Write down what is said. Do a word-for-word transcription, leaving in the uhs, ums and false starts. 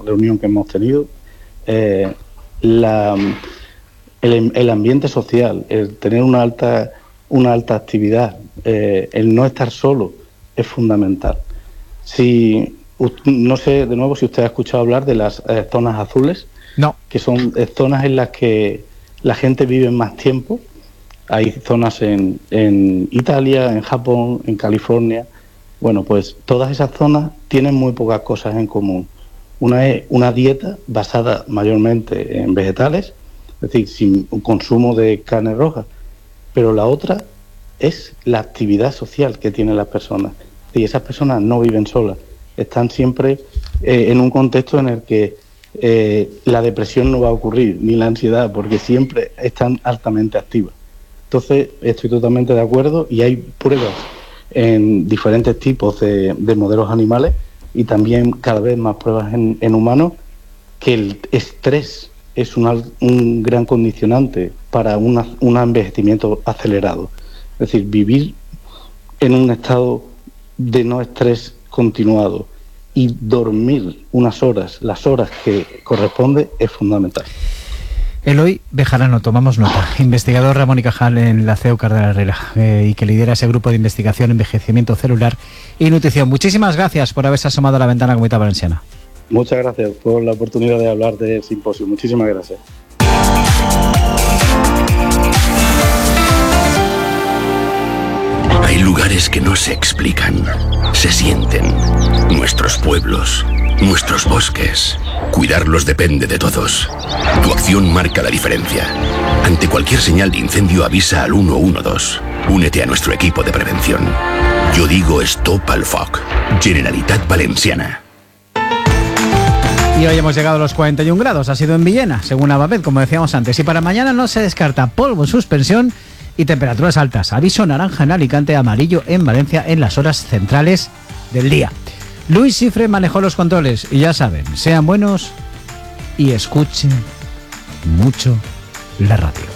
reunión que hemos tenido, eh, la, el, el ambiente social, el tener una alta, una alta actividad, eh, el no estar solo es fundamental. Si, no sé, de nuevo, si usted ha escuchado hablar de las eh, zonas azules, no. que son eh, zonas en las que la gente vive más tiempo. Hay zonas en, en Italia, en Japón, en California. Bueno, pues todas esas zonas tienen muy pocas cosas en común. Una es una dieta basada mayormente en vegetales, es decir, sin un consumo de carne roja, pero la otra es la actividad social que tienen las personas. Y esas personas no viven solas, están siempre eh, en un contexto en el que eh, la depresión no va a ocurrir, ni la ansiedad, porque siempre están altamente activas. Entonces, estoy totalmente de acuerdo y hay pruebas en diferentes tipos de, de modelos animales y también cada vez más pruebas en, en humanos, que el estrés es una, un gran condicionante para una, un envejecimiento acelerado. Es decir, vivir en un estado de no estrés continuado y dormir unas horas, las horas que corresponde, es fundamental. Eloy Bejarano, tomamos nota, investigador Ramón y Cajal en la C E U Cardenal Herrera eh, y que lidera ese grupo de investigación, envejecimiento celular y nutrición. Muchísimas gracias por haberse asomado a la ventana Comunidad Valenciana. Muchas gracias por la oportunidad de hablar del simposio. Muchísimas gracias. Hay lugares que no se explican, se sienten. Nuestros pueblos, nuestros bosques. Cuidarlos depende de todos. Tu acción marca la diferencia. Ante cualquier señal de incendio avisa al uno uno dos. Únete a nuestro equipo de prevención. Yo digo stop al foc. Generalitat Valenciana. Y hoy hemos llegado a los cuarenta y un grados. Ha sido en Villena, según Ababet, como decíamos antes. Y para mañana no se descarta polvo en suspensión y temperaturas altas. Aviso naranja en Alicante, amarillo en Valencia en las horas centrales del día. Luis Cifre manejó los controles y ya saben, sean buenos y escuchen mucho la radio.